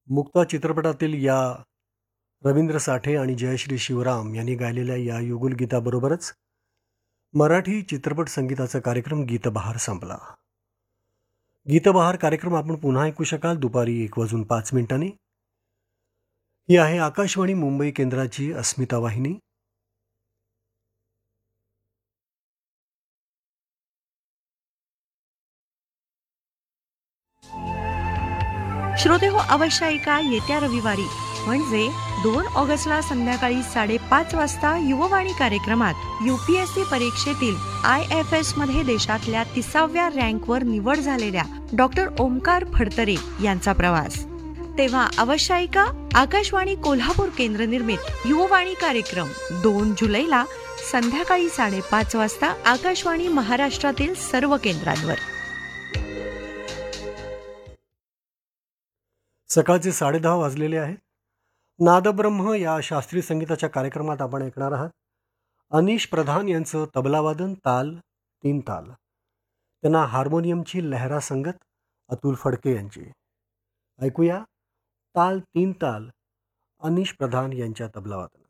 मुक्ता चित्रपटातील या रवींद्र साठे आणि जयश्री शिवराम यांनी गायलेल्या या युगुल गीताबरोबरच मराठी चित्रपट संगीताचा कार्यक्रम गीतबहार संपला. गीतबहार कार्यक्रम आपण पुन्हा ऐकू शकाल दुपारी 1:05. ही आहे आकाशवाणी मुंबई केंद्राची अस्मिता वाहिनी. श्रोते हो, अवश्य ऐका येत्या रविवारी म्हणजे 2 ऑगस्टला संध्याकाळी 5:30 वाजता युववाणी कार्यक्रमात UPSC परीक्षेतील IFS मध्ये देशातल्या 30व्या रँकवर निवड झालेल्या डॉक्टर ओमकार फडतरे यांचा प्रवास. तेव्हा अवश्य ऐका आकाशवाणी कोल्हापूर केंद्र निर्मित युववाणी कार्यक्रम 2 जुलैला संध्याकाळी 5:30 वाजता आकाशवाणी महाराष्ट्रातील सर्व केंद्रांवर. सकाळचे 10:30 वाजलेले आहेत. नादब्रह्म या शास्त्रीय संगीताच्या कार्यक्रमात आपण ऐकणार आहात अनिश प्रधान यांचं तबलावादन ताल 3 ताल. त्यांना हार्मोनियमची लहरा संगत अतुल फडके यांची. ऐकूया ताल 3 ताल अनिश प्रधान यांच्या तबलावादन.